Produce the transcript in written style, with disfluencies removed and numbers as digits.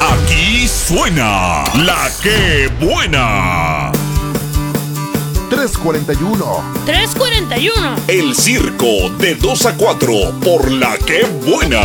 Aquí suena La Que Buena. 341. 341. El circo de 2 a 4 por La Que Buena.